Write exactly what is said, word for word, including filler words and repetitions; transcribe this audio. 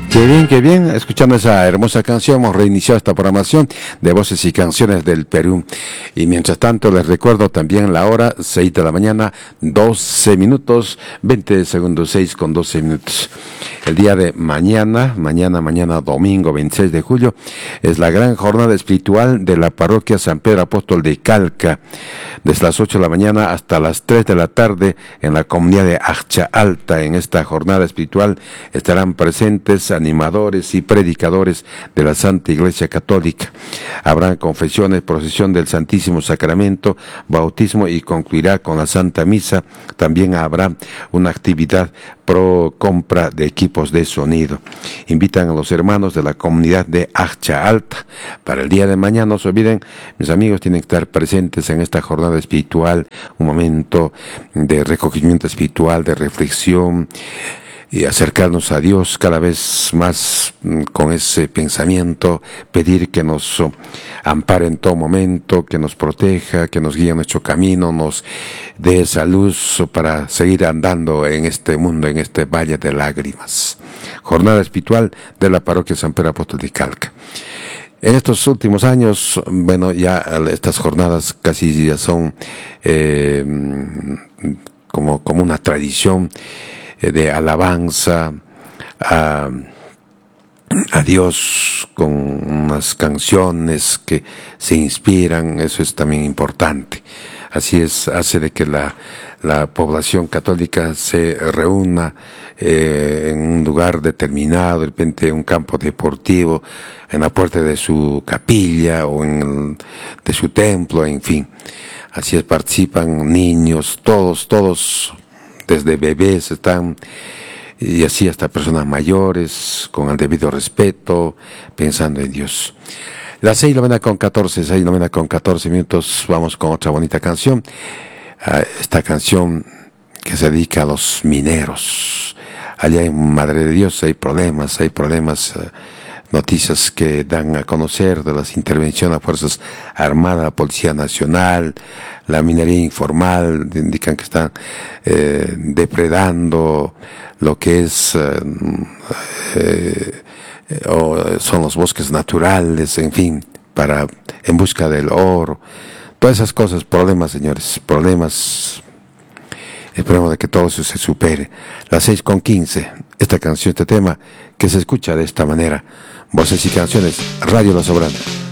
Qué bien, qué bien. Escuchando esa hermosa canción, hemos reiniciado esta programación de Voces y Canciones del Perú. Y mientras tanto, les recuerdo también la hora, seis de la mañana, doce minutos, veinte segundos, seis con doce minutos. El día de mañana, mañana, mañana, domingo veintiséis de julio, es la gran jornada espiritual de la parroquia San Pedro Apóstol de Calca. Desde las ocho de la mañana hasta las tres de la tarde, en la comunidad de Acha Alta. En esta jornada espiritual estarán presentes animadores y predicadores de la Santa Iglesia Católica. Habrá confesiones, procesión del Santísimo Sacramento, bautismo y concluirá con la Santa Misa. También habrá una actividad pro compra de equipos de sonido. Invitan a los hermanos de la comunidad de Acha Alta. Para el día de mañana, no se olviden, mis amigos, tienen que estar presentes en esta jornada espiritual, un momento de recogimiento espiritual, de reflexión, y acercarnos a Dios cada vez más con ese pensamiento, pedir que nos ampare en todo momento, que nos proteja, que nos guíe en nuestro camino, nos dé esa luz para seguir andando en este mundo, en este valle de lágrimas. Jornada espiritual de la parroquia San Pedro Apóstol de Calca. En estos últimos años, bueno, ya estas jornadas casi ya son eh, como, como una tradición de alabanza a, a Dios con unas canciones que se inspiran. Eso es también importante. Así es, hace de que la, la población católica se reúna eh, en un lugar determinado, de repente un campo deportivo, en la puerta de su capilla o en el, de su templo, en fin. Así es, participan niños, todos, todos, desde bebés están, y así hasta personas mayores, con el debido respeto, pensando en Dios. Las seis novena con catorce, seis novena con catorce minutos, vamos con otra bonita canción. Uh, esta canción que se dedica a los mineros. Allá en Madre de Dios hay problemas, hay problemas, uh, noticias que dan a conocer de las intervenciones a Fuerzas Armadas, Policía Nacional, la minería informal, indican que están eh, depredando lo que es, eh, eh, o son los bosques naturales, en fin, para en busca del oro. Todas esas cosas, problemas, señores, problemas. Esperemos de que todo eso se supere. Las seis con quince, esta canción, este tema, que se escucha de esta manera. Voces y Canciones, Radio La Soberana.